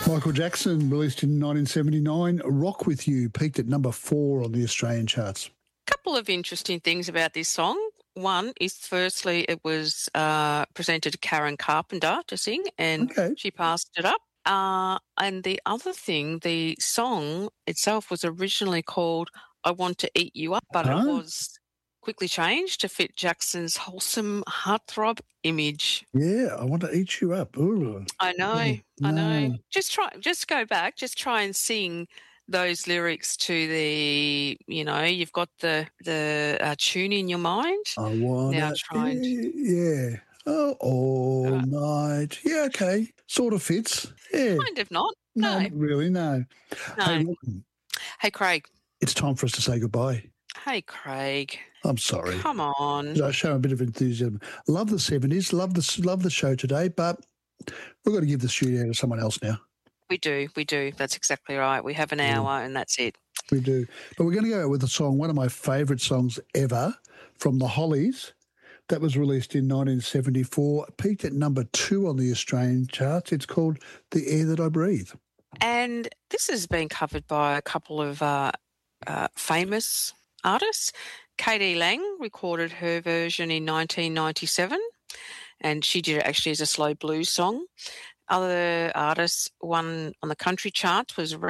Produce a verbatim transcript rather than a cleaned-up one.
Michael Jackson, released in nineteen seventy-nine, Rock With You, peaked at number four on the Australian charts. Couple of interesting things about this song. One is, firstly, it was uh, presented to Karen Carpenter to sing, and Okay. she passed it up. Uh, and the other thing, the song itself was originally called I Want to Eat You Up, but Huh? it was quickly changed to fit Jackson's wholesome heartthrob image. Yeah, I want to eat you up. Ooh. I know, Oh, I know. no. Just try, just go back, just try and sing those lyrics to the, you know, you've got the the uh, tune in your mind. I want Now to try and eat, yeah. Oh, all uh, night. Yeah, okay. Sort of fits. Yeah. kind of not. No, No, not really, no. no. Hey, look, Hey, Craig. it's time for us to say goodbye. Hey, Craig. I'm sorry. Come on. I show a bit of enthusiasm. Love the seventies, love the, love the show today, but we've got to give the studio to someone else now. We do, we do. That's exactly right. We have an Yeah. hour and that's it. We do. But we're going to go out with a song, one of my favourite songs ever, from the Hollies. That was released in nineteen seventy-four, peaked at number two on the Australian charts. It's called The Air That I Breathe. And this has been covered by a couple of uh, uh, famous artists. Katie Lang recorded her version in nineteen ninety-seven, and she did it actually as a slow blues song. Other artists, one on the country charts was